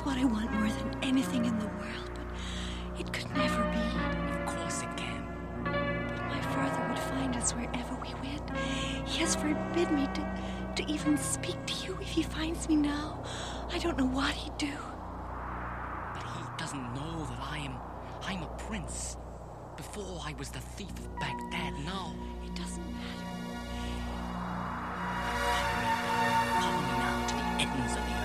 what I want more than anything in the world, but it could never be. Of course it can. But my father would find us wherever we went. He has forbidden me to even speak to you if he finds me now. I don't know what he'd do. But he doesn't know that I'm a prince. Before I was the thief of Baghdad, now It doesn't matter. follow me now to the ends of the earth.